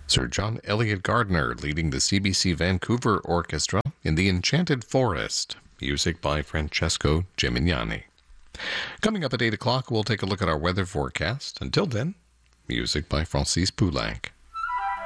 Sir John Eliot Gardiner leading the CBC Vancouver Orchestra in The Enchanted Forest. Music by Francesco Gimignani. Coming up at 8 o'clock, we'll take a look at our weather forecast. Until then, music by Francis Poulenc.